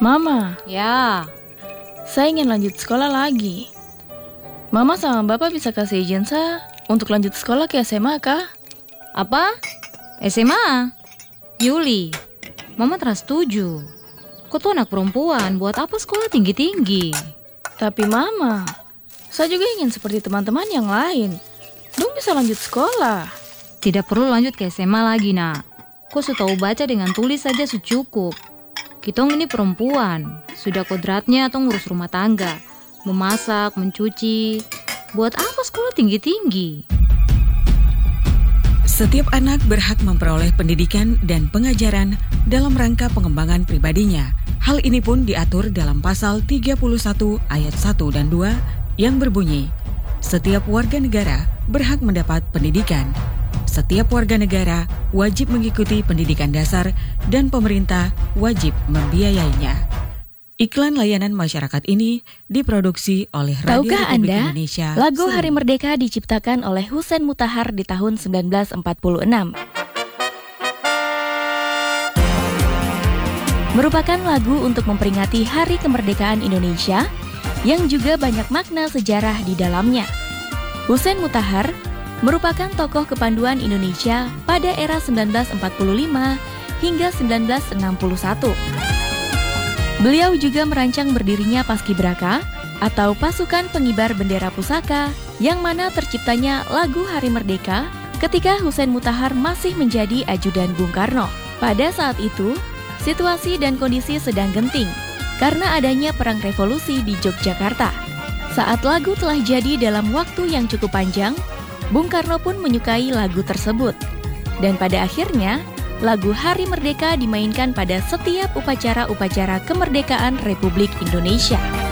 Mama, Ya, saya ingin lanjut sekolah lagi. Mama sama Bapak bisa kasih izin saya untuk lanjut sekolah ke SMA kah? apa? SMA? Yuli, Mama terus setuju. Kau tuh anak perempuan, buat apa sekolah tinggi-tinggi? Tapi Mama, saya juga ingin seperti teman-teman yang lain. Dong bisa lanjut sekolah. Tidak perlu lanjut ke SMA lagi, nak. Kau sudah tahu baca dengan tulis saja cukup. Kitong ini perempuan, sudah kodratnya atau ngurus rumah tangga, memasak, mencuci. Buat apa sekolah tinggi-tinggi? Setiap anak berhak memperoleh pendidikan dan pengajaran dalam rangka pengembangan pribadinya. Hal ini pun diatur dalam pasal 31 ayat 1 dan 2 yang berbunyi, setiap warga negara berhak mendapat pendidikan. Setiap warga negara wajib mengikuti pendidikan dasar dan pemerintah wajib membiayainya. Iklan layanan masyarakat ini diproduksi oleh Radio Tahukah Republik Anda, Indonesia. lagu Hari Merdeka diciptakan oleh Husein Mutahar di tahun 1946. Merupakan lagu untuk memperingati Hari Kemerdekaan Indonesia yang juga banyak makna sejarah di dalamnya. Husein Mutahar merupakan tokoh kepanduan Indonesia pada era 1945 hingga 1961. Beliau juga merancang berdirinya Paskibraka atau Pasukan Pengibar Bendera Pusaka yang mana terciptanya lagu Hari Merdeka ketika Husein Mutahar masih menjadi ajudan Bung Karno. Pada saat itu, situasi dan kondisi sedang genting karena adanya perang revolusi di Yogyakarta. Saat lagu telah jadi dalam waktu yang cukup panjang, Bung Karno pun menyukai lagu tersebut. Dan pada akhirnya, lagu Hari Merdeka dimainkan pada setiap upacara-upacara kemerdekaan Republik Indonesia.